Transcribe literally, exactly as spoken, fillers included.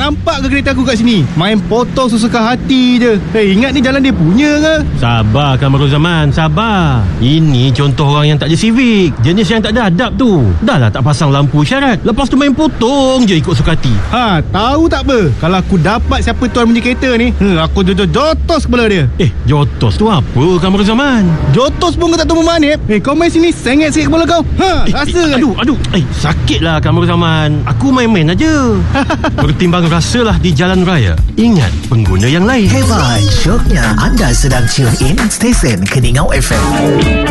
nampak ke kereta aku kat sini? Main potong sesuka hati je. Hei, ingat ni jalan dia punya ke? Sabar Kamarul Zaman, sabar. Ini contoh orang yang tak ada civic. Jenis yang tak ada adab tu. Dah lah tak pasang lampu isyarat, lepas tu main potong je ikut suka hati. Ha, tahu tak apa? Kalau aku dapat siapa tuan punya kereta ni, hmm, aku jotos kepala dia. Eh, jotos tu apa Kamarul Zaman? Jotos pun kau tak tahu memanip. Eh, kau main sini sengit sikit kepala kau. Ha, Eh, rasa eh, kan? aduh, aduh. Eh, sakit lah Kamarul Zaman. Aku main-main aja. Bertimbang rasalah di jalan raya. Ingat pengguna yang lain. Hebat, syoknya anda sedang tune in stesen Keningau F M.